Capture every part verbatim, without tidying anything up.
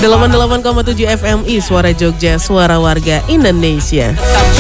delapan koma tujuh F M I Suara Jogja, suara warga Indonesia.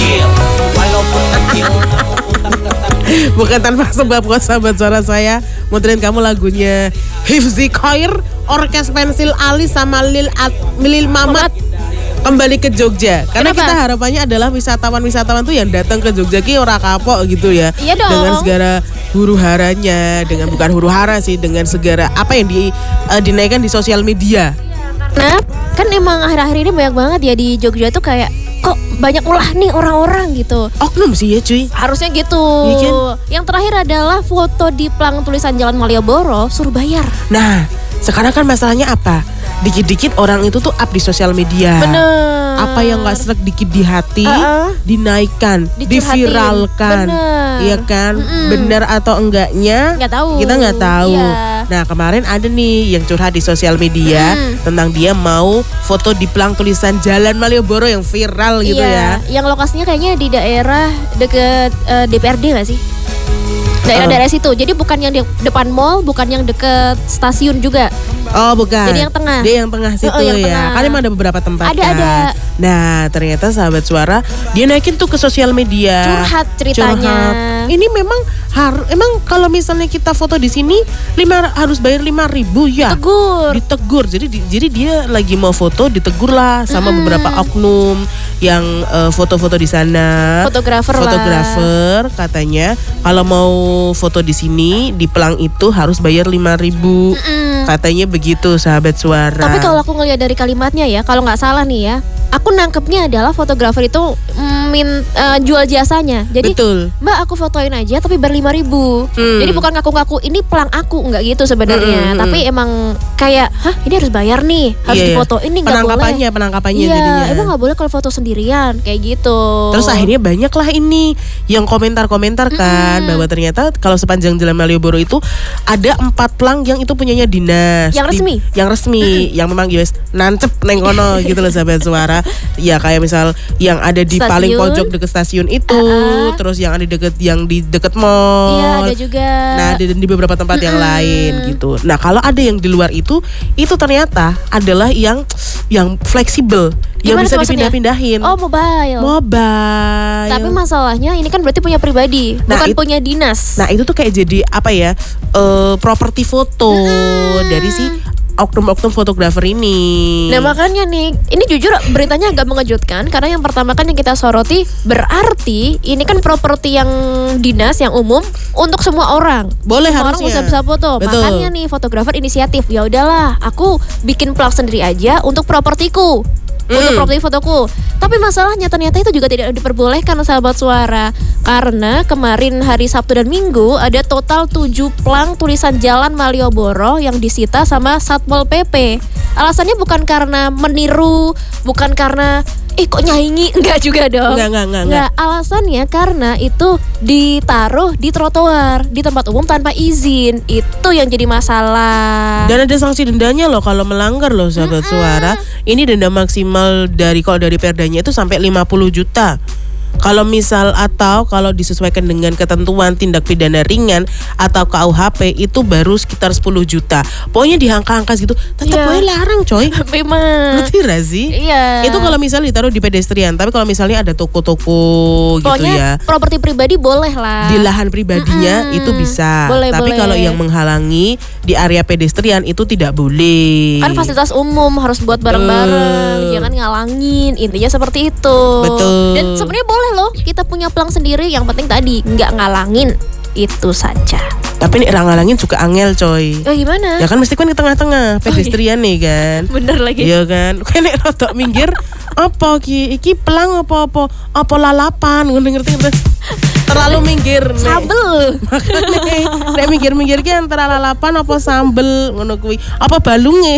Bukan tanpa sebab kok sahabat suara saya muterin kamu lagunya Hifzi Khair, Orkes Pensil Ali sama Lil At, Lil Mamat kembali ke Jogja. Karena Kenapa? Kita harapannya adalah wisatawan-wisatawan tuh yang datang ke Jogja ki ora kapok gitu ya. Iya dong. Dengan segala huru haranya, dengan bukan huru hara sih, dengan segala apa yang di, uh, dinaikkan di sosial media. Nah, kan emang akhir-akhir ini banyak banget ya di Jogja tuh kayak kok banyak ulah nih orang-orang gitu. Oknum sih ya cuy. Harusnya gitu. Bikin. Yang terakhir adalah foto di plang tulisan Jalan Malioboro suruh bayar. Nah, sekarang kan masalahnya apa? Dikit-dikit orang itu tuh up di sosial media. Bener. Apa yang gak srek dikit di hati, uh-uh. dinaikkan, diviralkan. Iya kan? Mm-mm. Bener atau enggaknya Nggak tahu. Kita gak tahu. Iya. Nah kemarin ada nih yang curhat di sosial media mm. tentang dia mau foto di plang tulisan Jalan Malioboro yang viral gitu iya. ya. Yang lokasinya kayaknya di daerah deket uh, D P R D gak sih? Daerah-daerah situ. Jadi bukan yang di depan mall, bukan yang deket stasiun juga. Oh bukan. Jadi yang tengah. Dia yang tengah situ oh, yang ya. Tengah. Kan emang ada beberapa tempat ada, kan. Ada. Nah ternyata sahabat suara dia naikin tuh ke sosial media. Curhat ceritanya. Curhat. Ini memang har, emang kalau misalnya kita foto di sini lima harus bayar lima ribu ya. Ditegur. Ditegur. Jadi di, jadi dia lagi mau foto ditegur lah sama hmm. beberapa oknum yang uh, foto-foto di sana. Fotografer lah. Fotografer katanya kalau mau foto di sini di pelang itu harus bayar lima ribu. Mm-mm. Katanya begitu sahabat suara. Tapi kalau aku ngelihat dari kalimatnya ya, kalau nggak salah nih ya, aku nangkepnya adalah fotografer itu min, uh, jual jasanya. Jadi betul. Mbak aku fotoin aja tapi bayar lima ribu. Hmm. Jadi bukan ngaku-ngaku ini pelang aku, nggak gitu sebenarnya. Hmm, tapi hmm. emang kayak, hah ini harus bayar nih, harus yeah, difotoin nih, nggak boleh. Penangkapannya, penangkapannya iya, jadinya. Emang nggak boleh kalau foto sendirian kayak gitu. Terus akhirnya banyak lah ini yang komentar-komentar kan, hmm. bahwa ternyata kalau sepanjang Jalan Malioboro itu ada empat pelang yang itu punyanya dinas. Yang resmi. Di, yang resmi, hmm. yang memang guys nancep neng kono gitu loh sahabat suara. Ya kayak misal yang ada di stasiun. Paling pojok deket stasiun itu, uh-uh. terus yang ada deket yang di deket mall. Iya ada juga. Nah di, di beberapa tempat hmm. yang lain gitu. Nah kalau ada yang di luar itu, itu ternyata adalah yang yang fleksibel, yang bisa dipindah-pindahin. Oh mobile. Mobile. Tapi masalahnya ini kan berarti punya pribadi, nah, bukan it, punya dinas. Nah itu tuh kayak jadi apa ya? Uh, properti foto hmm. dari si oknum-oknum fotografer ini. Nah makanya nih, ini jujur beritanya agak mengejutkan karena yang pertama kan yang kita soroti berarti ini kan properti yang dinas yang umum untuk semua orang. Boleh semua harusnya. Orang bisa foto. Betul. Makanya nih fotografer inisiatif. Ya udahlah, aku bikin pelang sendiri aja untuk propertiku. Mm. Untuk properti fotoku. Tapi masalahnya ternyata itu juga tidak diperbolehkan sahabat suara. Karena kemarin hari Sabtu dan Minggu ada total tujuh pelang tulisan Jalan Malioboro yang disita sama Satpol P P. Alasannya bukan karena meniru, bukan karena eh kok nyaingi, enggak juga dong. Enggak, enggak, enggak, enggak. Alasannya karena itu ditaruh di trotoar, di tempat umum tanpa izin. Itu yang jadi masalah. Dan ada sanksi dendanya loh kalau melanggar loh sahabat mm-hmm. suara. Ini denda maksimal dari kalau dari perdanya itu sampai lima puluh juta. Kalau misal atau kalau disesuaikan dengan ketentuan tindak pidana ringan atau K U H P itu baru sekitar sepuluh juta. Pokoknya di angka-angka gitu. Tetap yeah. larang coy. Memang. Ngerti gak sih? Iya. Itu kalau misalnya ditaruh di pedestrian. Tapi kalau misalnya ada toko-toko gitu pokoknya ya. properti pribadi boleh lah. Di lahan pribadinya mm-hmm. itu bisa. Boleh, tapi boleh. Kalau yang menghalangi di area pedestrian itu tidak boleh. Kan fasilitas umum harus buat bareng-bareng. Jangan ngalangin. Intinya seperti itu. Betul. Dan sebenarnya boleh loh kita punya pelang sendiri, yang penting tadi nggak ngalangin, itu saja. Tapi nih ngalangin juga angel coy. Oh gimana? Ya kan mesti kan di tengah-tengah pedestrian oh, iya. nih kan. Bener lagi. Iya kan. Kayak rotok minggir apa ki iki pelang apa-apa apa lalapan ngerti ngerti terlalu minggir nih. Sambel. Makanya nek minggir-minggir ki antara lalapan apa sambel ngono kuwi. Apa balunge.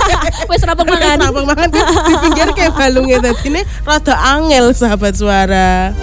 Wis rampung mangan. Rampung mangan di pinggir kayak balunge dadine rada angel sahabat suara.